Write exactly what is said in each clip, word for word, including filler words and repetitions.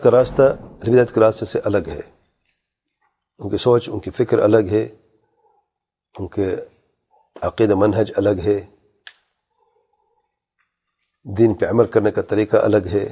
کا راستہ اہل بدعت کے راستے سے الگ ہے. ان کی سوچ، ان کی فکر الگ ہے، ان کے عقیدہ منہج الگ ہے، دین پہ عمل کرنے کا طریقہ الگ ہے.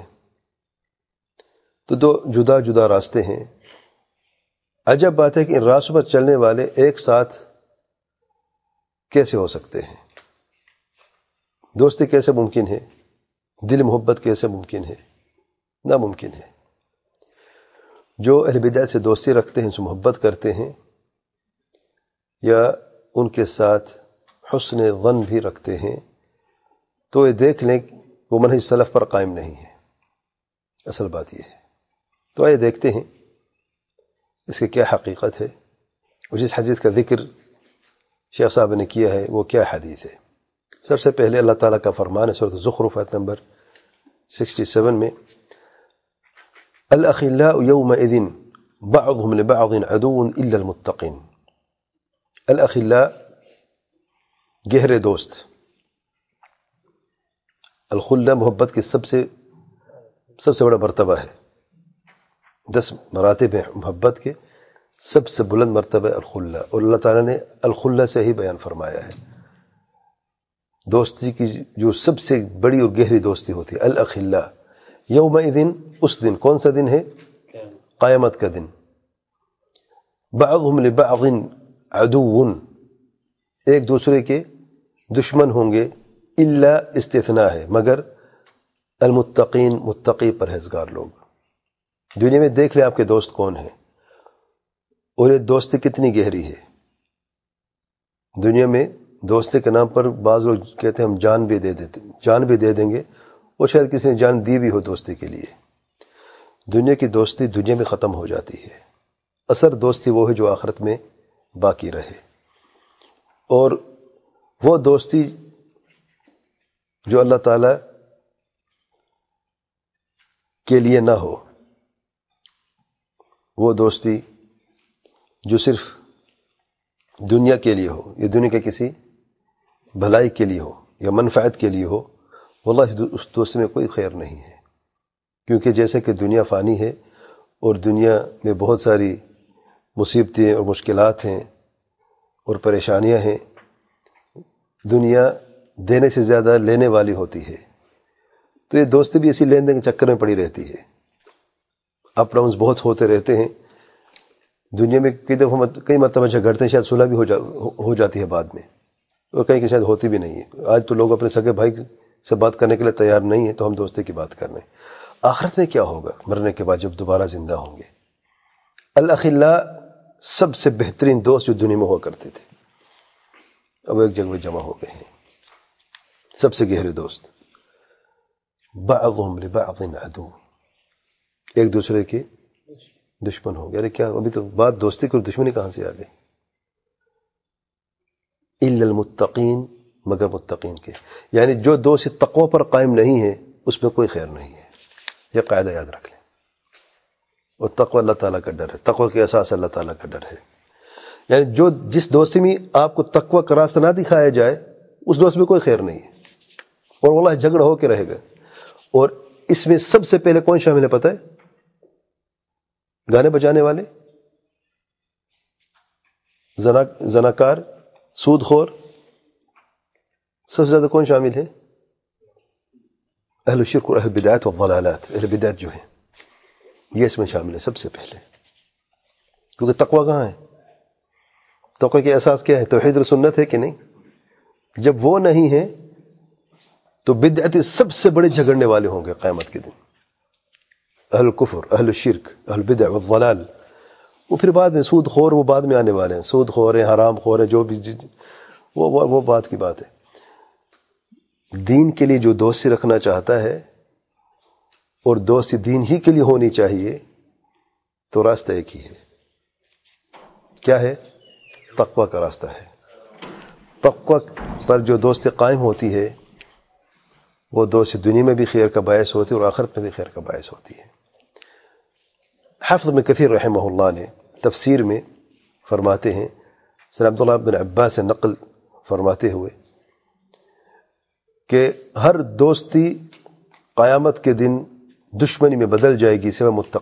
تو دو جدا جدا راستے ہیں. عجب بات ہے کہ ان راستوں پر چلنے والے ایک ساتھ کیسے ہو سکتے ہیں؟ دوستی کیسے ممکن ہے؟ دل محبت کیسے ممکن ہے؟ ناممکن ہے. جو اہل بدعت سے دوستی رکھتے ہیں، سے محبت کرتے ہیں، یا ان کے ساتھ حسن ظن بھی رکھتے ہیں، تو یہ دیکھ لیں کہ وہ منہج سلف پر قائم نہیں ہے. اصل بات یہ ہے. تو آئے دیکھتے ہیں اس کی کیا حقیقت ہے، اور جس حدیث کا ذکر شیخ صاحب نے کیا ہے وہ کیا حدیث ہے. سب سے پہلے اللہ تعالیٰ کا فرمان ہے سورۃ الزخرف آیت نمبر سکسٹی سیون میں، الاخلاء یومئذ بعضهم لبعض عدو الا المتقین. الاخلاء گہرے دوست. الخلہ محبت کے سب سے سب سے بڑا مرتبہ ہے. دس مراتب ہیں محبت کے، سب سے بلند مرتبہ الخلہ، اور اللہ تعالیٰ نے الخلہ سے ہی بیان فرمایا ہے. دوستی کی جو سب سے بڑی اور گہری دوستی ہوتی ہے الاخلاء یومئذ، اس دن. کون سا دن ہے؟ قیامت کا دن. بعضهم لبعض عدو، ایک دوسرے کے دشمن ہوں گے. الا استثناء ہے، مگر المتقین، متقی پرہیزگار لوگ. دنیا میں دیکھ لیں آپ کے دوست کون ہیں، اور یہ دوستی کتنی گہری ہے. دنیا میں دوستی کے نام پر بعض لوگ کہتے ہیں ہم جان بھی دے دیتے جان بھی دے دیں گے، اور شاید کسی نے جان دی بھی ہو دوستی کے لیے. دنیا کی دوستی دنیا میں ختم ہو جاتی ہے. اثر دوستی وہ ہے جو آخرت میں باقی رہے. اور وہ دوستی جو اللہ تعالیٰ کے لیے نہ ہو، وہ دوستی جو صرف دنیا کے لیے ہو، یا دنیا کے کسی بھلائی کے لیے ہو یا منفعت کے لیے ہو، واللہ اس دوستی میں کوئی خیر نہیں ہے. کیونکہ جیسے کہ دنیا فانی ہے، اور دنیا میں بہت ساری مصیبتیں اور مشکلات ہیں اور پریشانیاں ہیں. دنیا دینے سے زیادہ لینے والی ہوتی ہے. تو یہ دوستی بھی اسی لین دین کے چکر میں پڑی رہتی ہے. اپ ڈاؤنز بہت ہوتے رہتے ہیں. دنیا میں کئی دفعہ کئی مرتبہ جھگڑتے ہیں، شاید صلح بھی ہو جا ہو جاتی ہے بعد میں، اور کہیں کہ شاید ہوتی بھی نہیں ہے. آج تو لوگ اپنے سگے بھائی سے بات کرنے کے لیے تیار نہیں ہیں، تو ہم دوستی کی بات کر رہے ہیں. آخرت میں کیا ہوگا مرنے کے بعد جب دوبارہ زندہ ہوں گے؟ الاخلاء سب سے بہترین دوست جو دنیا میں ہوا کرتے تھے، اب ایک جگہ جمع ہو گئے ہیں. سب سے گہرے دوست. بعضهم لبعض عدو، ایک دوسرے کے دشمن ہو گئے. ارے کیا ابھی تو بات دوستی کی، دشمنی کہاں سے آ گئی؟ الا المتقین، مگر متقین کے. یعنی جو دوست تقوی پر قائم نہیں ہے اس میں کوئی خیر نہیں ہے. یہ قاعدہ یاد رکھ لیں. اور تقوی اللہ تعالیٰ کا ڈر ہے. تقوی کے اساس اللہ تعالیٰ کا ڈر ہے. یعنی جو جس دوستی میں آپ کو تقوی کا راستہ نہ دکھایا جائے، اس دوست میں کوئی خیر نہیں ہے، اور واللہ جھگڑا ہو کے رہے گا. اور اس میں سب سے پہلے کون شامل ہے پتہ ہے؟ گانے بجانے والے، زنا زناکار، سود خور. سب سے زیادہ کون شامل ہے؟ اہل الشرک اور اہل بدعت والضلالات. اہل بدعت جو ہیں یہ اس میں شامل ہے سب سے پہلے. کیونکہ تقوی کہاں ہے؟ تقوی کے اساس کیا ہے؟ توحید اور سنت ہے کہ نہیں؟ جب وہ نہیں ہے تو بدعتی سب سے بڑے جھگڑنے والے ہوں گے قیامت کے دن. اہل الکفر، اہل الشرک، اہل البدع والضلال. وہ پھر بعد میں سود خور، وہ بعد میں آنے والے ہیں. سود خور ہیں، حرام خور ہیں، جو بھی وہ وہ, وہ بات کی بات ہے. دین کے لیے جو دوستی رکھنا چاہتا ہے، اور دوستی دین ہی کے لیے ہونی چاہیے، تو راستہ ایک ہی ہے. کیا ہے؟ تقوی کا راستہ ہے. تقوی پر جو دوستی قائم ہوتی ہے، وہ دوستی دنیا میں بھی خیر کا باعث ہوتی ہے اور آخرت میں بھی خیر کا باعث ہوتی ہے. حافظ ابن کثیر رحمہ اللہ نے تفسیر میں فرماتے ہیں، سر عبداللہ بن عباس سے نقل فرماتے ہوئے، کہ ہر دوستی قیامت کے دن دشمنی میں بدل جائے گی سوائے متقی